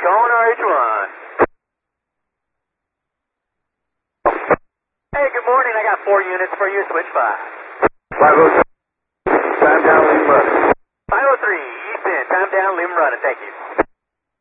calling RH1. Hey, good morning. I got 4 units for you. Switch 5. 503, time down, Lim Running. 503, East End, time down, Lim Running. Thank you.